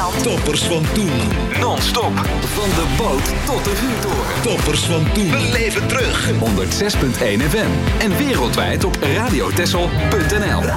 vanavond. Toppers van toen. Non-stop. Van de boot tot de vuurtoren. Toppers van toen. Beleef het terug. 106.1 FM. En wereldwijd op radiotessel.nl.